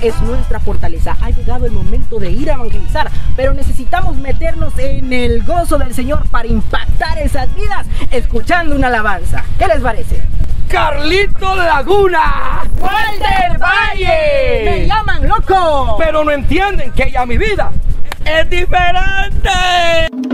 es nuestra fortaleza. Ha llegado el momento de ir a evangelizar, pero necesitamos meternos en el gozo del Señor para impactar esas vidas escuchando una alabanza. ¿Qué les parece? ¡Carlito Laguna! ¡Walter Valle! ¡Me llaman loco! Pero no entienden que ya mi vida es diferente.